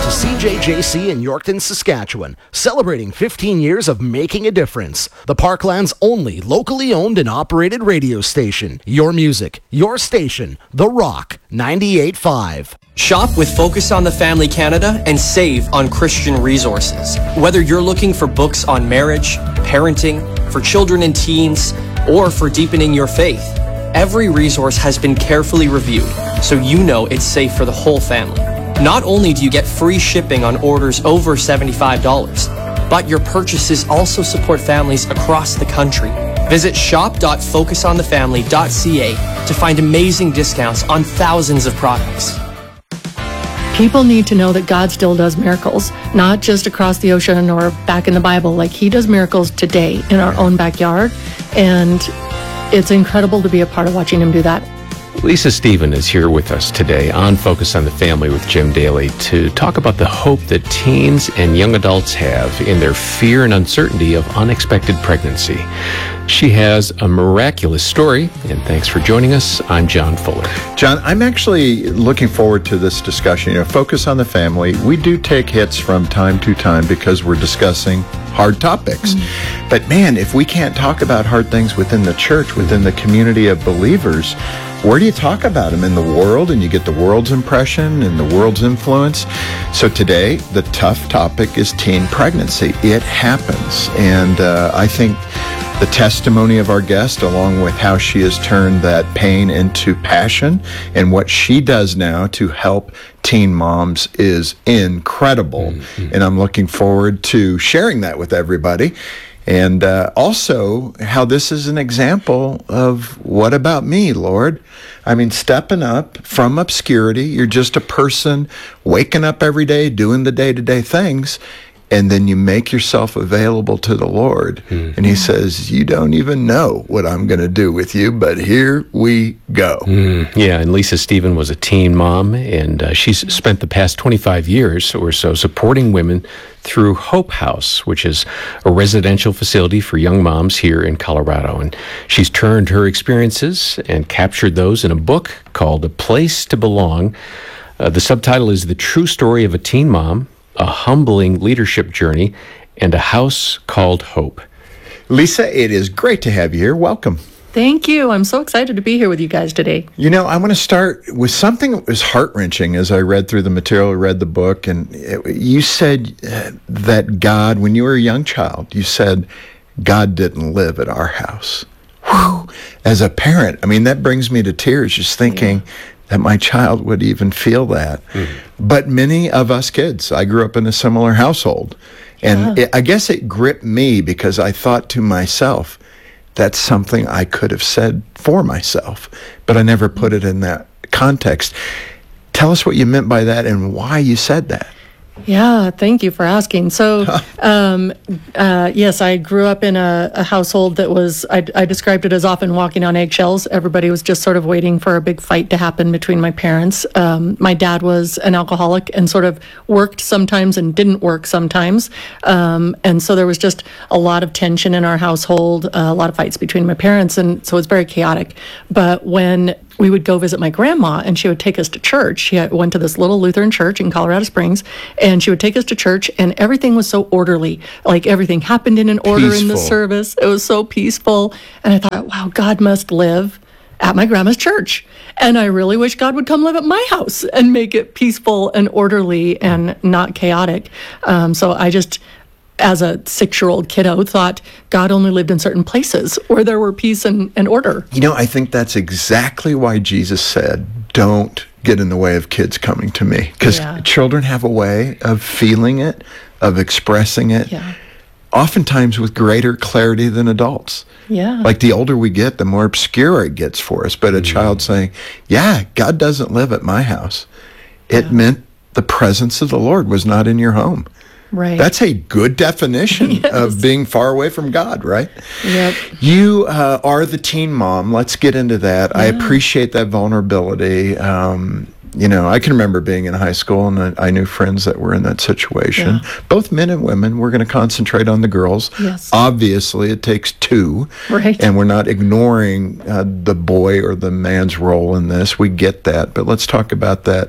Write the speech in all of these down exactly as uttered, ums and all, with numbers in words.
to C J J C in Yorkton, Saskatchewan, celebrating fifteen years of making a difference. The Parkland's only locally owned and operated radio station. Your music, your station, The Rock ninety-eight point five. Shop with Focus on the Family Canada and save on Christian resources. Whether you're looking for books on marriage, parenting, for children and teens, or for deepening your faith, every resource has been carefully reviewed, so you know it's safe for the whole family. Not only do you get free shipping on orders over seventy-five dollars, but your purchases also support families across the country. Visit shop dot focus on the family dot c a to find amazing discounts on thousands of products. People need to know that God still does miracles, not just across the ocean or back in the Bible. Like, He does miracles today in our own backyard, and it's incredible to be a part of watching Him do that. Lisa Stephen is here with us today on Focus on the Family with Jim Daly to talk about the hope that teens and young adults have in their fear and uncertainty of unexpected pregnancy. She has a miraculous story, and thanks for joining us. I'm John Fuller. John, I'm actually looking forward to this discussion. You know, Focus on the Family, we do take hits from time to time because we're discussing hard topics. Mm-hmm. But man, if we can't talk about hard things within the church, within the community of believers, where do you talk about them? In the world, and you get the world's impression and the world's influence. So today, the tough topic is teen pregnancy. It happens. And uh, I think the testimony of our guest, along with how she has turned that pain into passion and what she does now to help teen moms, is incredible. Mm-hmm. And I'm looking forward to sharing that with everybody. And uh, also how this is an example of, what about me, Lord? I mean, stepping up from obscurity. You're just a person waking up every day, doing the day-to-day things, and then you make yourself available to the Lord. Mm. And He says, you don't even know what I'm going to do with you, but here we go. Mm. Yeah, and Lisa Stephen was a teen mom, and uh, she's spent the past twenty-five years or so supporting women through Hope House, which is a residential facility for young moms here in Colorado. And she's turned her experiences and captured those in a book called A Place to Belong. Uh, the subtitle is The True Story of a Teen Mom, A Humbling Leadership Journey, and A House Called Hope. Lisa, it is great to have you here. Welcome. Thank you. I'm so excited to be here with you guys today. You know, I want to start with something that was heart-wrenching as I read through the material, read the book, and it, you said uh, that God, when you were a young child, you said, God didn't live at our house. Whew. As a parent, I mean, that brings me to tears just thinking yeah. that my child would even feel that. Mm-hmm. But many of us kids, I grew up in a similar household, and yeah. it, I guess it gripped me because I thought to myself, that's something I could have said for myself, but I never put it in that context. Tell us what you meant by that and why you said that. Yeah, thank you for asking. So, um, uh, yes, I grew up in a, a household that was, I, I described it as often walking on eggshells. Everybody was just sort of waiting for a big fight to happen between my parents. Um, my dad was an alcoholic and sort of worked sometimes and didn't work sometimes. Um, and so there was just a lot of tension in our household, uh, a lot of fights between my parents. And so it's very chaotic. But when we would go visit my grandma, and she would take us to church. She had, went to this little Lutheran church in Colorado Springs, and she would take us to church, and everything was so orderly. Like, everything happened in an order peaceful. In the service. It was so peaceful. And I thought, wow, God must live at my grandma's church. And I really wish God would come live at my house and make it peaceful and orderly and not chaotic. Um, so I just, as a six-year-old kiddo, thought God only lived in certain places where there were peace and, and order. You know, I think that's exactly why Jesus said, don't get in the way of kids coming to me. Because yeah. children have a way of feeling it, of expressing it, yeah. oftentimes with greater clarity than adults. Yeah. Like, the older we get, the more obscure it gets for us. But a mm. child saying, yeah, God doesn't live at my house. It yeah. meant the presence of the Lord was not in your home. Right. That's a good definition yes. of being far away from God, right? Yep. You uh, are the teen mom. Let's get into that. Yeah. I appreciate that vulnerability. Um, you know, I can remember being in high school, and I, I knew friends that were in that situation. Yeah. Both men and women. We're going to concentrate on the girls. Yes. Obviously, it takes two. Right. And we're not ignoring uh, the boy or the man's role in this. We get that. But let's talk about that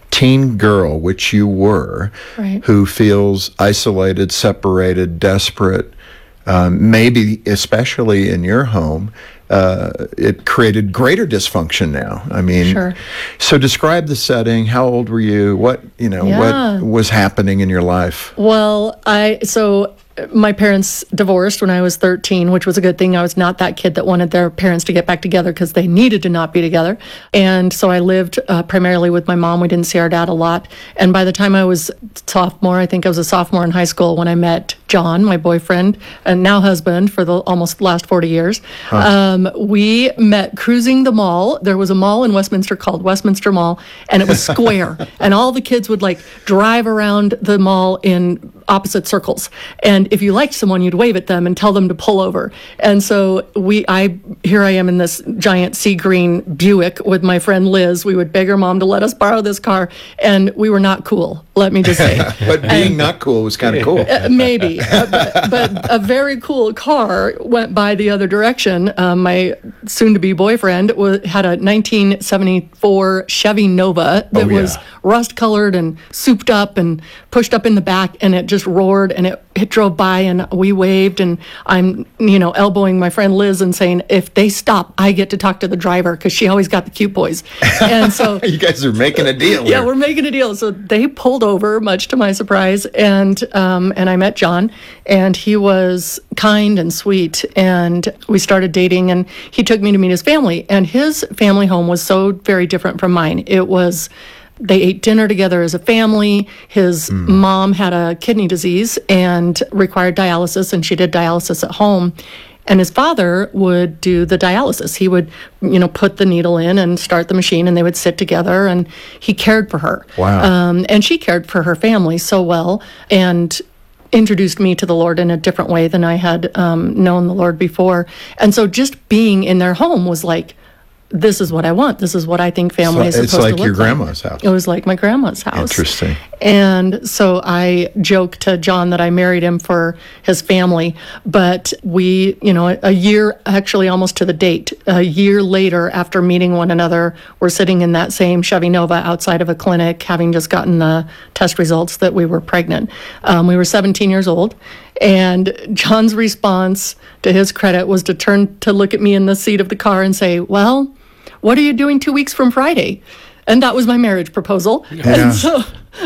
teen girl, which you were, Right. who feels isolated, separated, desperate, um, maybe especially in your home, uh, it created greater dysfunction now. I mean, Sure. so describe the setting. How old were you? What, you know, Yeah. what was happening in your life? Well, I so my parents divorced when I was thirteen, which was a good thing. I was not that kid that wanted their parents to get back together because they needed to not be together. And so I lived uh, primarily with my mom. We didn't see our dad a lot. And by the time I was sophomore, I think I was a sophomore in high school when I met John, my boyfriend, and now husband for the almost last forty years. Um, we met cruising the mall. There was a mall in Westminster called Westminster Mall, and it was square. And all the kids would like drive around the mall in opposite circles. And if you liked someone, you'd wave at them and tell them to pull over. And so we, I, here I am in this giant sea green Buick with my friend Liz. We would beg her mom to let us borrow this car, and we were not cool. Let me just say. But being not cool was kind of cool. Uh, maybe, uh, but, but a very cool car went by the other direction. Um, my soon-to-be boyfriend was, had a nineteen seventy-four Chevy Nova that Oh, yeah. was rust-colored and souped up and pushed up in the back, and it just roared, and it, it drove by, and we waved, and I'm, you know, elbowing my friend Liz and saying, if they stop, I get to talk to the driver, because she always got the cute boys. And so... You guys are making a deal Yeah, here. we're making a deal. So they pulled over, much to my surprise, and um, and I met John, and he was kind and sweet, and we started dating, and he took me to meet his family, and his family home was so very different from mine. It was, they ate dinner together as a family. His Mm. mom had a kidney disease and required dialysis, and she did dialysis at home. And his father would do the dialysis. He would, you know, put the needle in and start the machine, and they would sit together, and he cared for her. Wow. Um, and she cared for her family so well, and introduced me to the Lord in a different way than I had um, known the Lord before. And so just being in their home was like, this is what I want. This is what I think family So is it's supposed like to look your like. grandma's house. It was like my grandma's house. Interesting. And so I joke to John that I married him for his family, but we, you know, a year, actually almost to the date, a year later after meeting one another, we're sitting in that same Chevy Nova outside of a clinic, having just gotten the test results that we were pregnant. Um, we were seventeen years old. And John's response, to his credit, was to turn to look at me in the seat of the car and say, well, what are you doing two weeks from Friday? And that was my marriage proposal. Yeah. And so,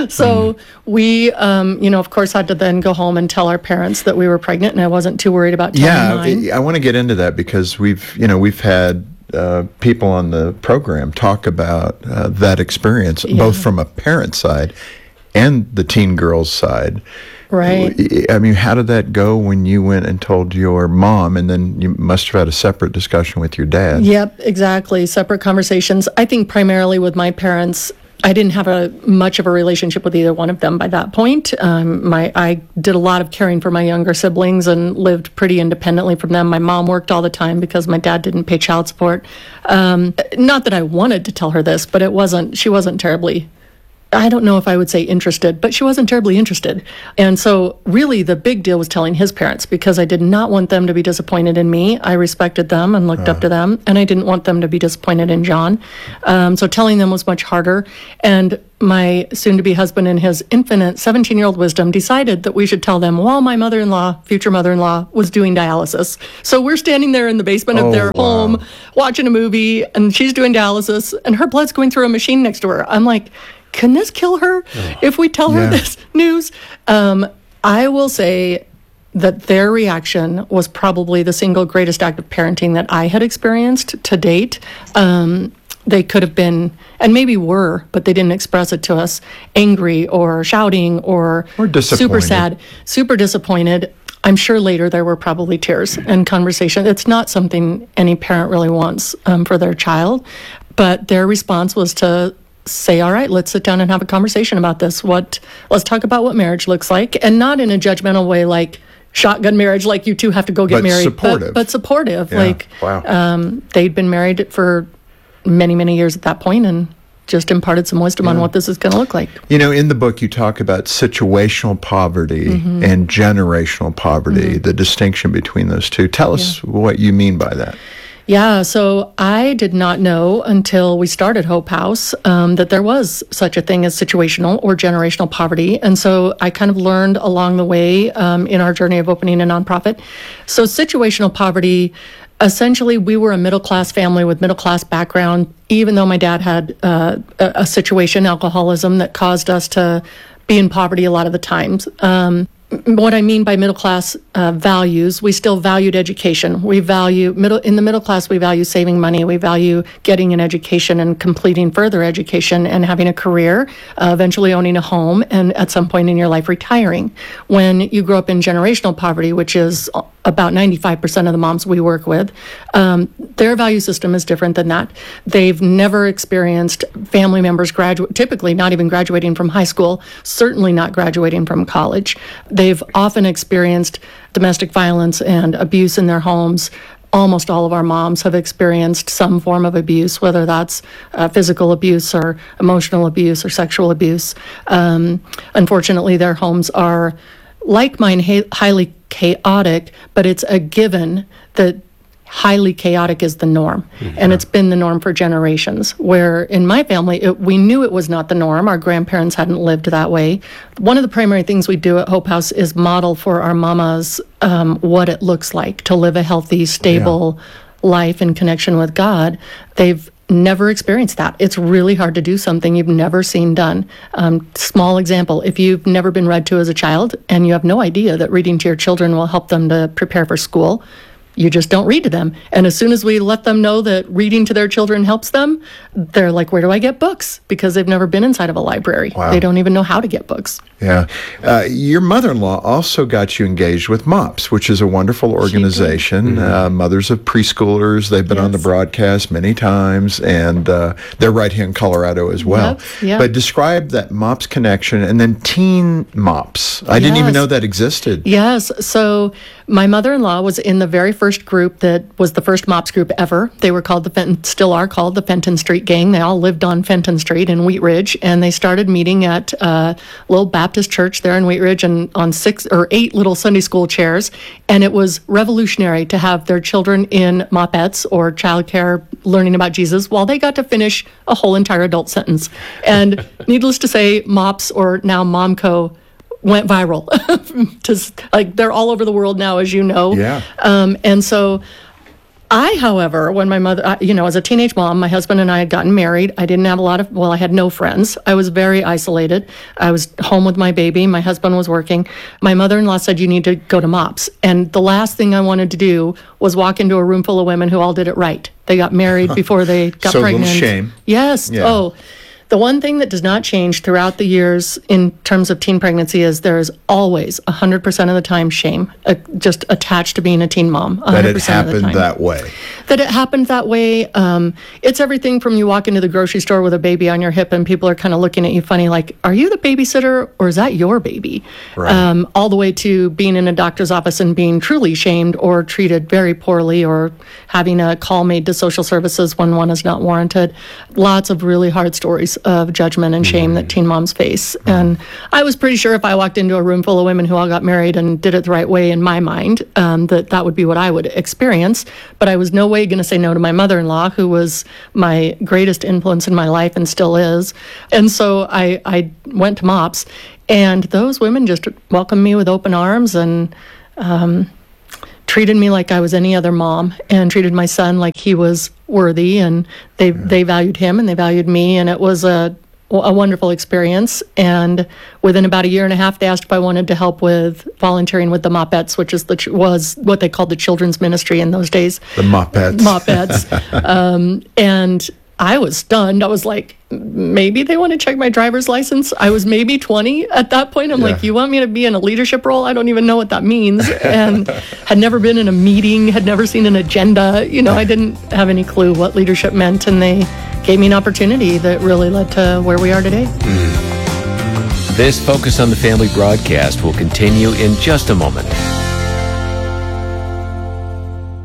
so we, um, you know, of course, had to then go home and tell our parents that we were pregnant, and I wasn't too worried about telling Yeah, mine. I, I want to get into that because we've, you know, we've had uh, people on the program talk about uh, that experience, both from a parent side and the teen girl's side. Right. I mean, how did that go when you went and told your mom, and then you must have had a separate discussion with your dad? Yep, exactly. Separate conversations. I think primarily with my parents, I didn't have a much of a relationship with either one of them by that point. Um, my I did a lot of caring for my younger siblings and lived pretty independently from them. My mom worked all the time because my dad didn't pay child support. Um, not that I wanted to tell her this, but it wasn't. She wasn't terribly. I don't know if I would say interested, but she wasn't terribly interested. And so really the big deal was telling his parents, because I did not want them to be disappointed in me. I respected them and looked uh. up to them, and I didn't want them to be disappointed in John. Um, so telling them was much harder. And my soon-to-be husband, in his infinite seventeen-year-old wisdom, decided that we should tell them while my mother-in-law, future mother-in-law, was doing dialysis. So we're standing there in the basement Oh, of their wow. home, watching a movie, and she's doing dialysis, and her blood's going through a machine next to her. I'm like, can this kill her if we tell her Yeah. this news? Um, I will say that their reaction was probably the single greatest act of parenting that I had experienced to date. Um, they could have been, and maybe were, but they didn't express it to us, angry or shouting or, Or disappointed. super sad, super disappointed. I'm sure later there were probably tears and conversation. It's not something any parent really wants um, for their child, but their response was to say, all right, let's sit down and have a conversation about this. What, let's talk about what marriage looks like, and not in a judgmental way like shotgun marriage, like you two have to go get But married. supportive. But, but supportive. Yeah. Like Wow. um, they'd been married for many, many years at that point, and just imparted some wisdom on what this is going to look like. You know, in the book, you talk about situational poverty Mm-hmm. and generational poverty, the distinction between those two. Tell us what you mean by that. Yeah, so I did not know until we started Hope House um, that there was such a thing as situational or generational poverty. And so I kind of learned along the way um, in our journey of opening a nonprofit. So situational poverty, essentially, we were a middle-class family with middle-class background, even though my dad had uh, a, a situation, alcoholism, that caused us to be in poverty a lot of the times. Um, what I mean by middle class uh, values, we still valued education. We value middle in the middle class. We value saving money. We value getting an education and completing further education and having a career, uh, eventually owning a home, and at some point in your life retiring. When you grow up in generational poverty, which is about ninety-five percent of the moms we work with, um, their value system is different than that. They've never experienced family members graduate, typically not even graduating from high school, certainly not graduating from college. They've often experienced domestic violence and abuse in their homes. Almost all of our moms have experienced some form of abuse, whether that's uh, physical abuse or emotional abuse or sexual abuse. Um, unfortunately, their homes are, like mine, ha- highly chaotic, but it's a given that highly chaotic is the norm. Mm-hmm. And it's been the norm for generations, where in my family, it, we knew it was not the norm. Our grandparents hadn't lived that way. One of the primary things we do at Hope House is model for our mamas um, what it looks like to live a healthy, stable yeah. life in connection with God. They've never experienced that. It's really hard to do something you've never seen done. Um, small example, if you've never been read to as a child and you have no idea that reading to your children will help them to prepare for school, you just don't read to them. And as soon as we let them know that reading to their children helps them, they're like, where do I get books? Because they've never been inside of a library. Wow. They don't even know how to get books. Yeah. Uh, your mother-in-law also got you engaged with MOPS, which is a wonderful organization. Mm-hmm. Uh, mothers of preschoolers. They've been yes. on the broadcast many times, and uh, they're right here in Colorado as well. Yep. Yep. But describe that MOPS connection, and then Teen MOPS. I yes. didn't even know that existed. Yes. So my mother-in-law was in the very first group that was the first MOPS group ever. They were called the Fenton, still are called the Fenton Street Gang. They all lived on Fenton Street in Wheat Ridge, and they started meeting at uh, Little Baptist Church there in Wheat Ridge, and on six or eight little Sunday school chairs. And it was revolutionary to have their children in mopettes or childcare learning about Jesus while they got to finish a whole entire adult sentence. And needless to say, MOPS, or now MomCo, went viral. to, like, they're all over the world now, as you know. Yeah. Um, and so I, however, when my mother, I, you know, as a teenage mom, my husband and I had gotten married. I didn't have a lot of, well, I had no friends. I was very isolated. I was home with my baby. My husband was working. My mother-in-law said, you need to go to MOPS. And the last thing I wanted to do was walk into a room full of women who all did it right. They got married before they got so pregnant. So a little shame. Yes. Yeah. Oh, the one thing that does not change throughout the years in terms of teen pregnancy is there is always one hundred percent of the time shame uh, just attached to being a teen mom. one hundred percent that it happened that way. That it happened that way. Um, it's everything from you walk into the grocery store with a baby on your hip and people are kind of looking at you funny like, are you the babysitter or is that your baby? Right. Um, all the way to being in a doctor's office and being truly shamed or treated very poorly or having a call made to social services when one is not warranted. Lots of really hard stories of judgment and shame mm-hmm. that teen moms face. Mm-hmm. And I was pretty sure if I walked into a room full of women who all got married and did it the right way in my mind, um, that that would be what I would experience. But I was no way going to say no to my mother-in-law, who was my greatest influence in my life and still is. And so I, I went to MOPS, and those women just welcomed me with open arms and um, treated me like I was any other mom, and treated my son like he was worthy, and they yeah. they valued him and they valued me, and it was a a wonderful experience. And within about a year and a half, they asked if I wanted to help with volunteering with the Mopettes, which is the ch- was what they called the children's ministry in those days. The Mopettes. Mopettes. um, and I was stunned. I was like, maybe they want to check my driver's license. I was maybe twenty at that point. I'm yeah. like, you want me to be in a leadership role? I don't even know what that means. And had never been in a meeting, had never seen an agenda. You know, I didn't have any clue what leadership meant. And they gave me an opportunity that really led to where we are today. Mm. This Focus on the Family broadcast will continue in just a moment.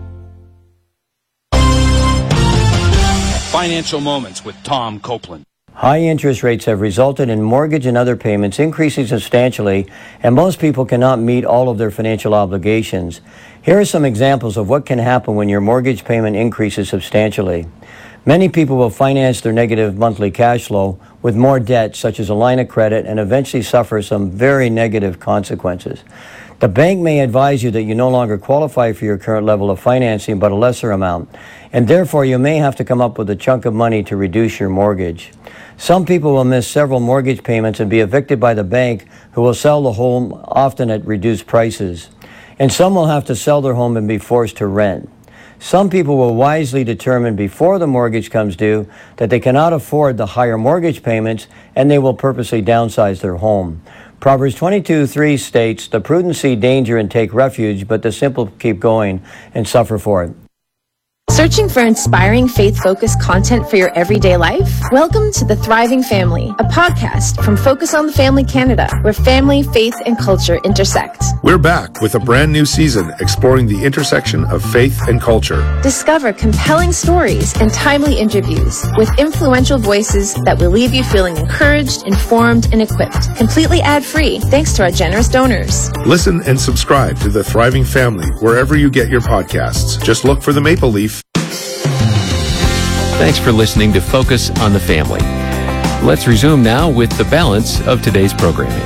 Financial Moments with Tom Copeland. High interest rates have resulted in mortgage and other payments increasing substantially, and most people cannot meet all of their financial obligations. Here are some examples of what can happen when your mortgage payment increases substantially. Many people will finance their negative monthly cash flow with more debt, such as a line of credit, and eventually suffer some very negative consequences. The bank may advise you that you no longer qualify for your current level of financing, but a lesser amount, and therefore you may have to come up with a chunk of money to reduce your mortgage. Some people will miss several mortgage payments and be evicted by the bank, who will sell the home, often at reduced prices. And some will have to sell their home and be forced to rent. Some people will wisely determine before the mortgage comes due that they cannot afford the higher mortgage payments, and they will purposely downsize their home. Proverbs twenty-two three states, "The prudent see danger and take refuge, but the simple keep going and suffer for it." Searching for inspiring, faith-focused content for your everyday life? Welcome to The Thriving Family, a podcast from Focus on the Family Canada, where family, faith, and culture intersect. We're back with a brand new season exploring the intersection of faith and culture. Discover compelling stories and timely interviews with influential voices that will leave you feeling encouraged, informed, and equipped. Completely ad-free, thanks to our generous donors. Listen and subscribe to The Thriving Family wherever you get your podcasts. Just look for the maple leaf. Thanks for listening to Focus on the Family. Let's resume now with the balance of today's programming.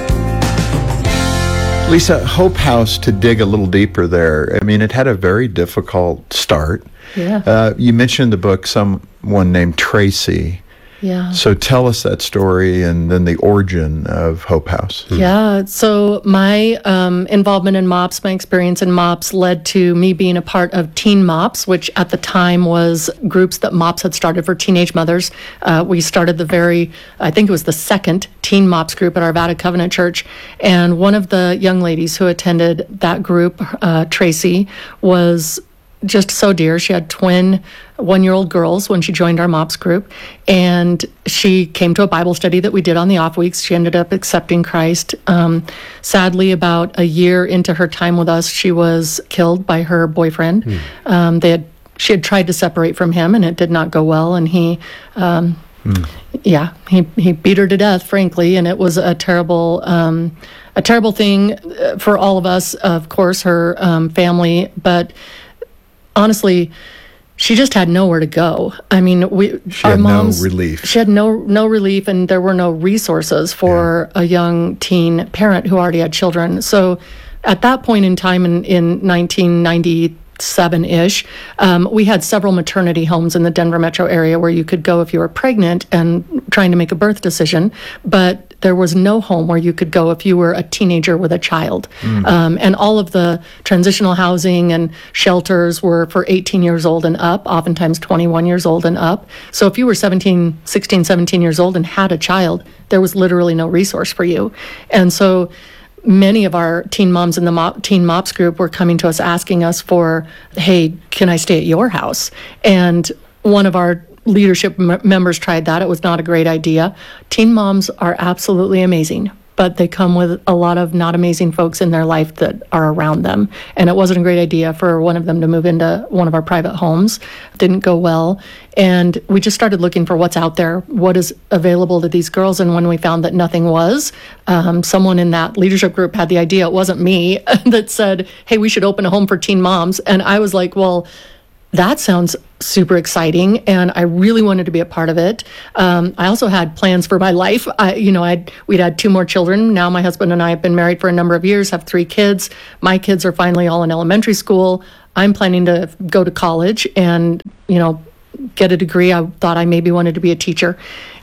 Lisa, Hope House, to dig a little deeper there, I mean, it had a very difficult start. Yeah. Uh, you mentioned in the book someone named Tracy. Yeah. So tell us that story and then the origin of Hope House. Yeah. So my um, involvement in MOPS, my experience in MOPS led to me being a part of Teen MOPS, which at the time was groups that MOPS had started for teenage mothers. Uh, we started the very, I think it was the second Teen MOPS group at Arvada Covenant Church. And one of the young ladies who attended that group, uh, Tracy, was just so dear. She had twin one-year-old girls when she joined our MOPS group, and she came to a Bible study that we did on the off weeks. She ended up accepting Christ. Um, sadly, about a year into her time with us, she was killed by her boyfriend. Mm. Um, they had she had tried to separate from him, and it did not go well. And he, um, mm. yeah, he he beat her to death, frankly, and it was a terrible. Um, a terrible thing for all of us, of course, her um, family, but honestly, she just had nowhere to go. I mean, we she our had moms, no relief. She had no no relief, and there were no resources for yeah. a young teen parent who already had children. So, at that point in time, in in nineteen ninety-seven-ish, um, we had several maternity homes in the Denver metro area where you could go if you were pregnant and trying to make a birth decision, but there was no home where you could go if you were a teenager with a child. Mm. Um, and all of the transitional housing and shelters were for eighteen years old and up, oftentimes twenty-one years old and up. So if you were seventeen, sixteen, seventeen years old and had a child, there was literally no resource for you. And so many of our teen moms in the Mop, Teen MOPS group were coming to us asking us for, hey, can I stay at your house? And one of our leadership m- members tried that. It was not a great idea. Teen moms are absolutely amazing, but they come with a lot of not amazing folks in their life that are around them. And it wasn't a great idea for one of them to move into one of our private homes. It didn't go well. And we just started looking for what's out there, what is available to these girls. And when we found that nothing was, um, someone in that leadership group had the idea, it wasn't me, that said, hey, we should open a home for teen moms. And I was like, well, that sounds super exciting, and I really wanted to be a part of it. Um, I also had plans for my life. I, you know, I'd we'd had two more children. Now my husband and I have been married for a number of years, have three kids. My kids are finally all in elementary school. I'm planning to go to college and, you know, get a degree. I thought I maybe wanted to be a teacher,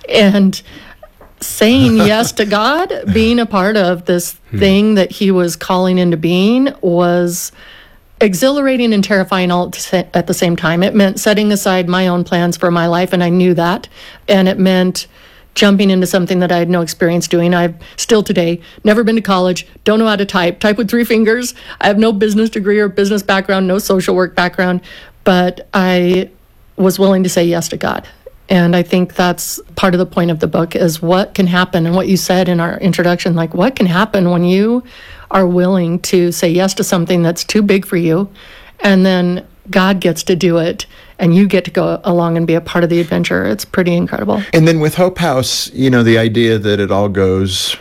and saying yes to God, being a part of this thing that He was calling into being, was exhilarating and terrifying all at the same time. It meant setting aside my own plans for my life, and I knew that. And it meant jumping into something that I had no experience doing. I've still today never been to college, don't know how to type, type with three fingers. I have no business degree or business background, no social work background, but I was willing to say yes to God. And I think that's part of the point of the book, is what can happen. And what you said in our introduction, like what can happen when you are willing to say yes to something that's too big for you, and then God gets to do it and you get to go along and be a part of the adventure. It's pretty incredible. And then with Hope House, you know, the idea that it all goes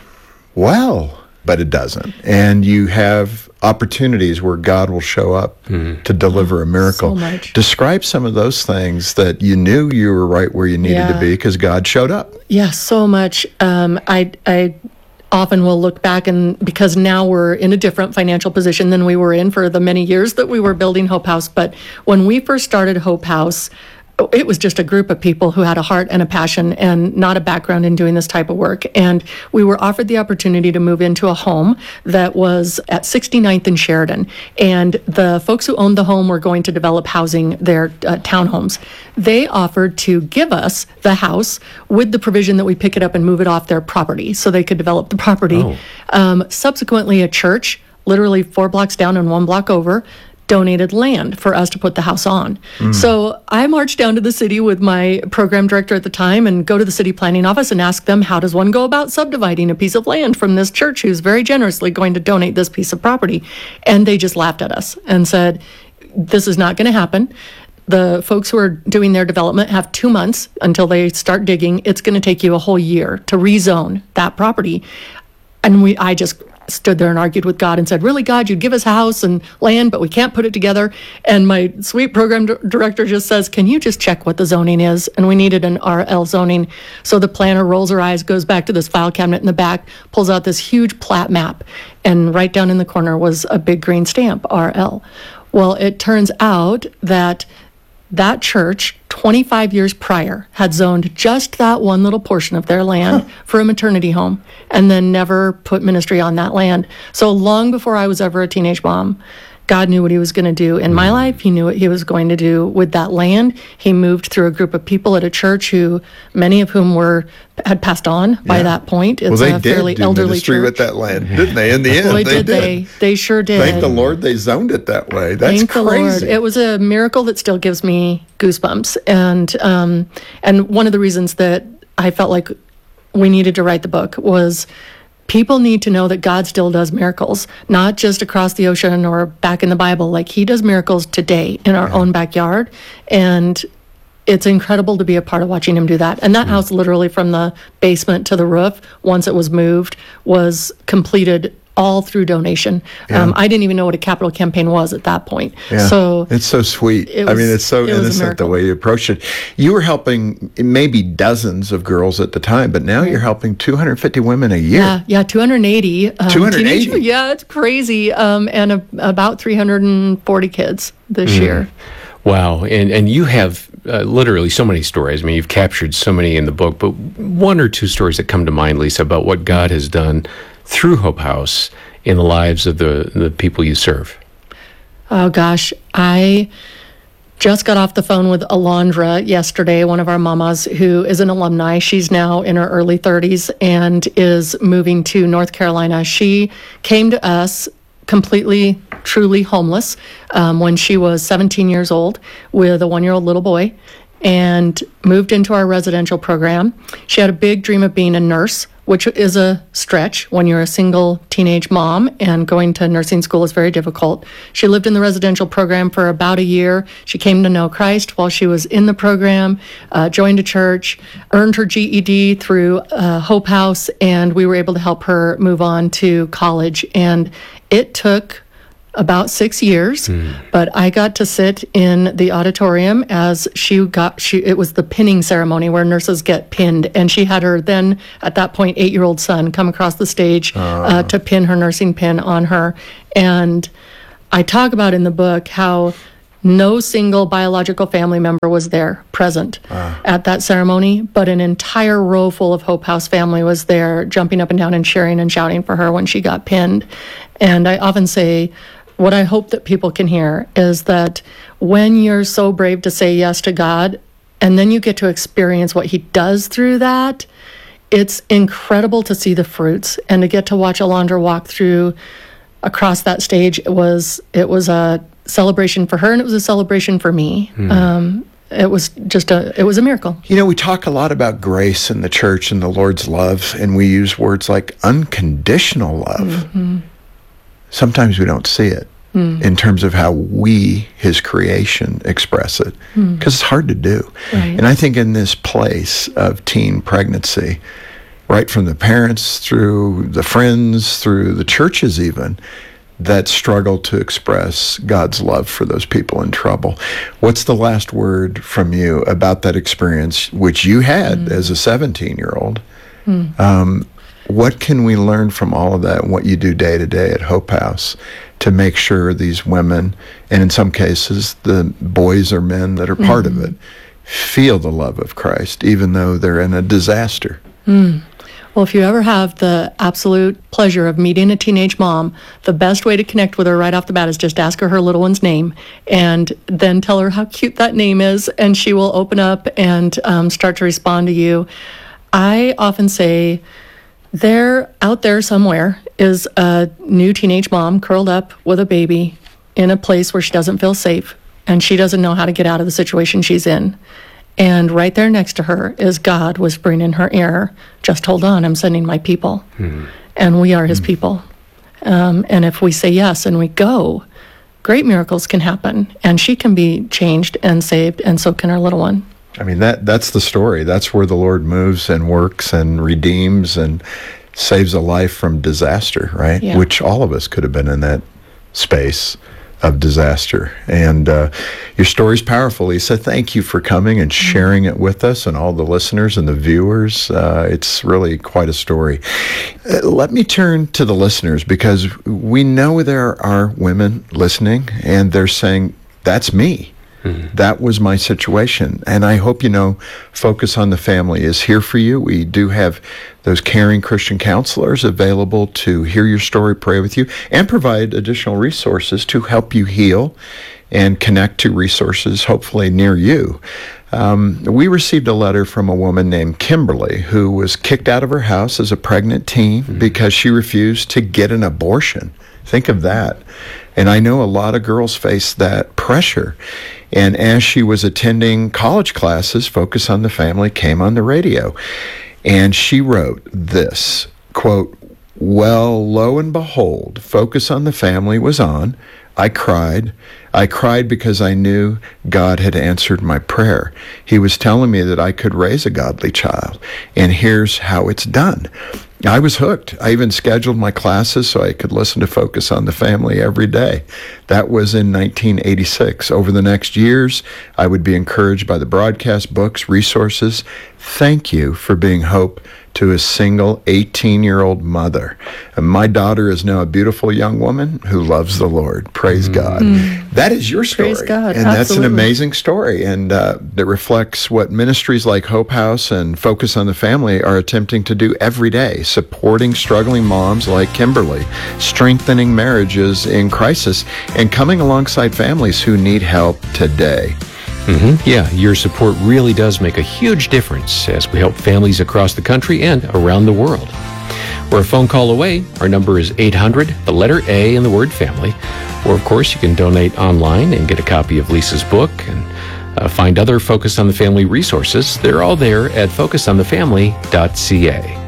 well, but it doesn't. And you have opportunities where God will show up mm. to deliver a miracle. So much. Describe some of those things that you knew you were right where you needed yeah. to be because God showed up. Yeah, so much. Um, I, I often will look back, and because now we're in a different financial position than we were in for the many years that we were building Hope House. But when we first started Hope House, it was just a group of people who had a heart and a passion and not a background in doing this type of work. And we were offered the opportunity to move into a home that was at sixty-ninth and Sheridan. And the folks who owned the home were going to develop housing, their uh, townhomes. They offered to give us the house with the provision that we pick it up and move it off their property so they could develop the property. Oh. Um, subsequently, a church, literally four blocks down and one block over, donated land for us to put the house on. Mm. So I marched down to the city with my program director at the time and go to the city planning office and ask them, how does one go about subdividing a piece of land from this church who's very generously going to donate this piece of property? And they just laughed at us and said, this is not going to happen. The folks who are doing their development have two months until they start digging. It's going to take you a whole year to rezone that property. And we, I just stood there and argued with God and said, really, God, you'd give us a house and land, but we can't put it together. And my sweet program d- director just says, can you just check what the zoning is? And we needed an R L zoning. So the planner rolls her eyes, goes back to this file cabinet in the back, pulls out this huge plat map, and right down in the corner was a big green stamp, R L. Well, it turns out that that church, twenty-five years prior, had zoned just that one little portion of their land huh. for a maternity home and then never put ministry on that land. So long before I was ever a teenage mom, God knew what he was going to do in my life. He knew what he was going to do with that land. He moved through a group of people at a church who, many of whom were had passed on yeah. by that point. It's well, they a did fairly do elderly ministry church. with that land, didn't they? In the end, Boy, they did, did. They, they sure did. Thank the Lord they zoned it that way. That's Thank crazy. the Lord. It was a miracle that still gives me goosebumps. And um, and one of the reasons that I felt like we needed to write the book was people need to know that God still does miracles, not just across the ocean or back in the Bible. Like, he does miracles today in our yeah. own backyard. And it's incredible to be a part of watching him do that. And that mm. house, literally from the basement to the roof, once it was moved, was completed all through donation. Yeah. Um, I didn't even know what a capital campaign was at that point. Yeah. So it's so sweet. It I was, mean, it's so it innocent the way you approached it. You were helping maybe dozens of girls at the time, but now right. you're helping two hundred fifty women a year. Yeah, yeah, two hundred eighty. Um, two hundred eighty? Teenage, yeah, it's crazy. Um, and a, about three hundred forty kids this mm. year. Wow. And and you have uh, literally so many stories. I mean, you've captured so many in the book, but one or two stories that come to mind, Lisa, about what God has done through Hope House in the lives of the, the people you serve. Oh, gosh. I just got off the phone with Alondra yesterday, one of our mamas who is an alumni. She's now in her early thirties and is moving to North Carolina. She came to us completely, truly homeless um, when she was seventeen years old with a one-year-old little boy and moved into our residential program. She had a big dream of being a nurse, which is a stretch when you're a single teenage mom, and going to nursing school is very difficult. She lived in the residential program for about a year. She came to know Christ while she was in the program, uh, joined a church, earned her G E D through uh, Hope House, and we were able to help her move on to college. And it took about six years, mm. but I got to sit in the auditorium as she got, she, it was the pinning ceremony where nurses get pinned, and she had her then, at that point, eight-year-old son come across the stage uh. Uh, to pin her nursing pin on her. And I talk about in the book how no single biological family member was there present uh. at that ceremony, but an entire row full of Hope House family was there, jumping up and down and cheering and shouting for her when she got pinned. And I often say, what I hope that people can hear is that when you're so brave to say yes to God, and then you get to experience what he does through that, it's incredible to see the fruits and to get to watch Alondra walk through across that stage. It was, it was a celebration for her, and it was a celebration for me. Mm. Um, it was just a, it was a miracle. You know, we talk a lot about grace in the church and the Lord's love, and we use words like unconditional love. Mm-hmm. Sometimes we don't see it. hmm. in terms of how we, his creation, express it. Because hmm. it's hard to do. Right. And I think in this place of teen pregnancy, right from the parents through the friends, through the churches even, that struggle to express God's love for those people in trouble. What's the last word from you about that experience, which you had mm. as a seventeen-year-old? Mm. Um, what can we learn from all of that and what you do day to day at Hope House to make sure these women, and in some cases the boys or men that are part mm. of it, feel the love of Christ, even though they're in a disaster? Mm. Well, if you ever have the absolute pleasure of meeting a teenage mom, the best way to connect with her right off the bat is just ask her her little one's name and then tell her how cute that name is, and she will open up and um, start to respond to you. I often say, there, out there somewhere, is a new teenage mom curled up with a baby in a place where she doesn't feel safe, and she doesn't know how to get out of the situation she's in. And right there next to her is God whispering in her ear, just hold on, I'm sending my people. Mm-hmm. And we are his mm-hmm. people. Um, and if we say yes and we go, great miracles can happen. And she can be changed and saved, and so can our little one. I mean, that that's the story. That's where the Lord moves and works and redeems and saves a life from disaster, right? Yeah. Which all of us could have been in that space of disaster. And uh, your story's powerful, Lisa. Thank you for coming and sharing it with us and all the listeners and the viewers. Uh, it's really quite a story. Uh, let me turn to the listeners, because we know there are women listening and they're saying, that's me. Mm-hmm. That was my situation. And I hope you know Focus on the Family is here for you. We do have those caring Christian counselors available to hear your story, pray with you, and provide additional resources to help you heal and connect to resources hopefully near you. Um, we received a letter from a woman named Kimberly who was kicked out of her house as a pregnant teen mm-hmm. because she refused to get an abortion. Think of that. And I know a lot of girls face that pressure. And as she was attending college classes, Focus on the Family came on the radio. And she wrote this, quote, well, lo and behold, Focus on the Family was on. I cried. I cried because I knew God had answered my prayer. He was telling me that I could raise a godly child. And here's how it's done. I was hooked. I even scheduled my classes so I could listen to Focus on the Family every day. That was in nineteen eighty-six. Over the next years, I would be encouraged by the broadcast, books, resources. Thank you for being hope to a single eighteen-year-old mother. And my daughter is now a beautiful young woman who loves the Lord. Praise mm. God. Mm. That is your story. Praise God. And Absolutely. That's an amazing story. And uh, that reflects what ministries like Hope House and Focus on the Family are attempting to do every day, supporting struggling moms like Kimberly, strengthening marriages in crisis, and coming alongside families who need help today. Mm-hmm. Yeah, your support really does make a huge difference as we help families across the country and around the world. We're a phone call away. Our number is eight hundred, the letter A in the word family. Or, of course, you can donate online and get a copy of Lisa's book and uh, find other Focus on the Family resources. They're all there at focus on the family dot c a.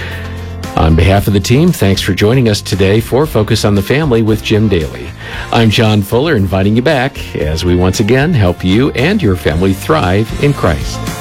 On behalf of the team, thanks for joining us today for Focus on the Family with Jim Daly. I'm John Fuller, inviting you back as we once again help you and your family thrive in Christ.